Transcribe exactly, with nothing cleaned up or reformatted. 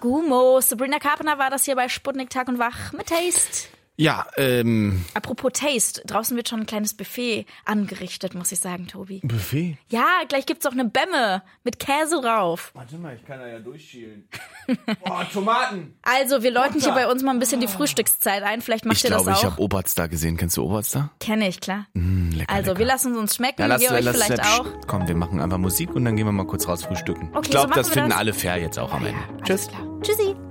Gummo, Sabrina Carpenter war das hier bei Sputnik Tag und Wach mit Taste. Ja, ähm... Apropos Taste, draußen wird schon ein kleines Buffet angerichtet, muss ich sagen, Tobi. Buffet? Ja, gleich gibt's auch eine Bämme mit Käse rauf. Warte mal, ich kann da ja durchschielen. Oh, Tomaten! Also, wir läuten hier bei uns mal ein bisschen die Frühstückszeit ein, vielleicht macht Ich ihr das auch. glaube, ich habe Oberster gesehen. Kennst du Oberster? Kenne ich, klar. Mm, lecker, also, lecker. wir lassen es uns schmecken, Ja, lass, ihr euch lass, vielleicht lass, auch. Psst, komm, wir machen einfach Musik und dann gehen wir mal kurz raus frühstücken. Okay, ich glaube, so machen das wir finden das. alle fair jetzt auch am Ende. Alles Tschüss. klar. Tschüssi.